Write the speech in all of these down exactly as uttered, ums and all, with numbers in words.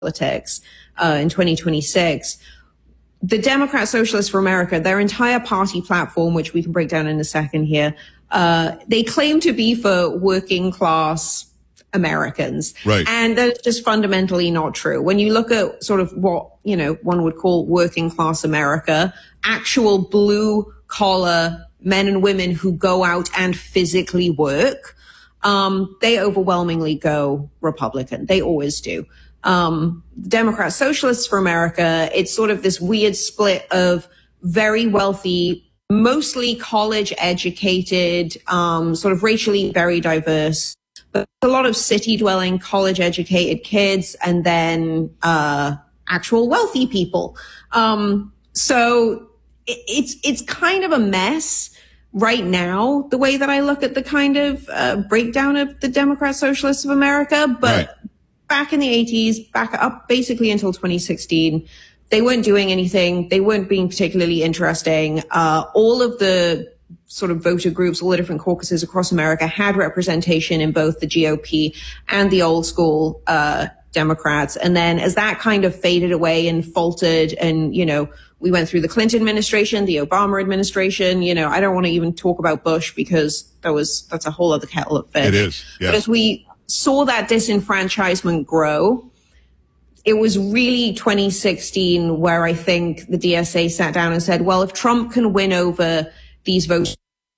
politics uh, in twenty twenty-six. The Democrat Socialists for America, their entire party platform, which we can break down in a second here, uh, they claim to be for working class Americans. Right. And that's just fundamentally not true. When you look at sort of what, you know, one would call working class America, actual blue collar men and women who go out and physically work, um, they overwhelmingly go Republican. They always do. Um, Democrat Socialists for America, it's sort of this weird split of very wealthy, mostly college educated, um, sort of racially very diverse, but a lot of city dwelling, college educated kids, and then, uh, actual wealthy people. Um, so it, it's, it's kind of a mess right now, the way that I look at the kind of, uh, breakdown of the Democrat Socialists of America, but right. Back in the eighties, back up basically until twenty sixteen, they weren't doing anything. They weren't being particularly interesting. Uh, all of the sort of voter groups, all the different caucuses across America had representation in both the G O P and the old school, uh, Democrats. And then as that kind of faded away and faltered and, you know, we went through the Clinton administration, the Obama administration, you know, I don't want to even talk about Bush because that was, that's a whole other kettle of fish. It is. Yeah. But as we saw that disenfranchisement grow, it was really twenty sixteen where I think the D S A sat down and said, well, if Trump can win over these votes,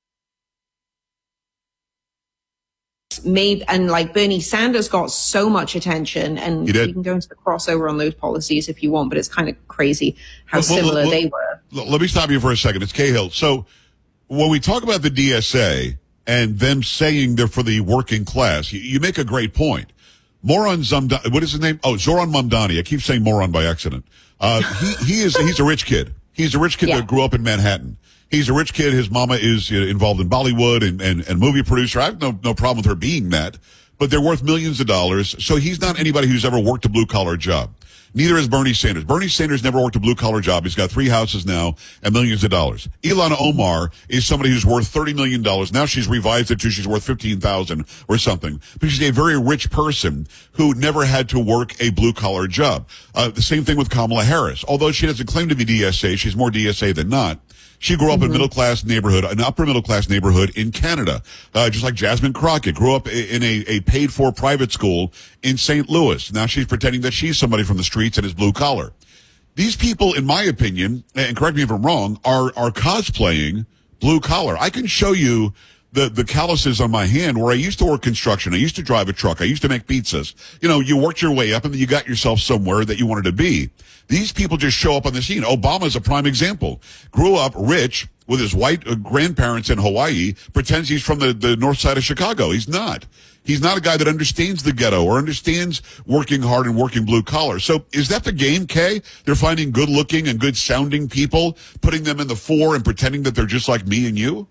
maybe, and like Bernie Sanders got so much attention, and we can go into the crossover on those policies if you want, but it's kind of crazy how well, similar well, well, they were. Let me stop you for a second. It's Cahill. So when we talk about the D S A, and them saying they're for the working class, you, you make a great point. Moron Zamdani, what is his name? Oh, Zoran Mamdani. I keep saying moron by accident. Uh, he, he is, he's a rich kid. He's a rich kid yeah. that grew up in Manhattan. He's a rich kid. His mama is uh, involved in Bollywood and, and, and movie producer. I have no, no problem with her being that, but they're worth millions of dollars. So he's not anybody who's ever worked a blue collar job. Neither is Bernie Sanders. Bernie Sanders never worked a blue-collar job. He's got three houses now and millions of dollars. Ilhan Omar is somebody who's worth thirty million dollars. Now she's revised it to she's worth fifteen thousand dollars or something. But she's a very rich person who never had to work a blue-collar job. Uh, the same thing with Kamala Harris. Although she doesn't claim to be D S A, she's more D S A than not. She grew up mm-hmm. in a middle-class neighborhood, an upper-middle-class neighborhood in Canada, uh, just like Jasmine Crockett grew up in a, a paid-for private school in Saint Louis. Now she's pretending that she's somebody from the streets and is blue-collar. These people, in my opinion, and correct me if I'm wrong, are are cosplaying blue-collar. I can show you the the calluses on my hand where I used to work construction. I used to drive a truck. I used to make pizzas. You know, you worked your way up and then you got yourself somewhere that you wanted to be. These people just show up on the scene. Obama's a prime example. Grew up rich with his white uh, grandparents in Hawaii, pretends he's from the, the north side of Chicago. He's not. He's not a guy that understands the ghetto or understands working hard and working blue collar. So is that the game, Kay? They're finding good looking and good sounding people, putting them in the fore and pretending that they're just like me and you?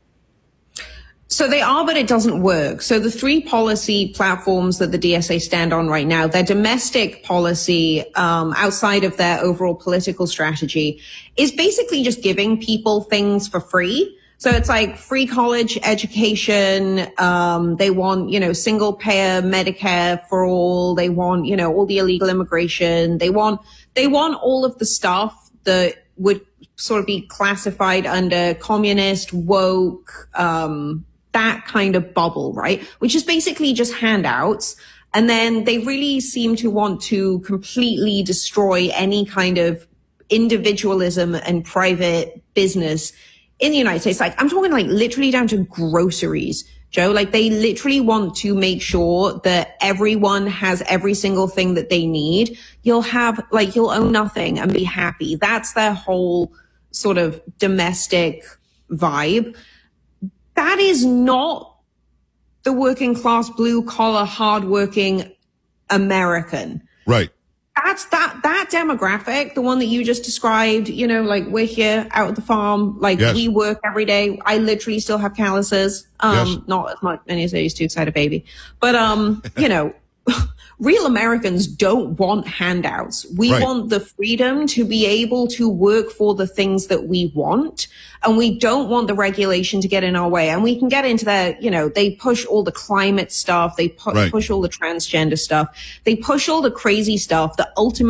So they are, but it doesn't work. So the three policy platforms that the D S A stand on right now, their domestic policy, um, outside of their overall political strategy, is basically just giving people things for free. So it's like free college education. Um, they want, you know, single payer Medicare for all. They want, you know, all the illegal immigration. They want, they want all of the stuff that would sort of be classified under communist, woke, um, that kind of bubble, right? Which is basically just handouts. And then they really seem to want to completely destroy any kind of individualism and private business in the United States. Like, I'm talking like literally down to groceries, Joe. Like, they literally want to make sure that everyone has every single thing that they need. You'll have, like, you'll own nothing and be happy. That's their whole sort of domestic vibe. That is not the working class, blue collar, hardworking American. Right. That's that, that demographic, the one that you just described, you know, like we're here out at the farm, like yes. we work every day. I literally still have calluses. Um, yes. Not as much many as I used to because I had a baby, but, um, you know, real Americans don't want handouts. We right. want the freedom to be able to work for the things that we want. And we don't want the regulation to get in our way. And we can get into that, you know, they push all the climate stuff. They pu- right. push all the transgender stuff. They push all the crazy stuff that ultimately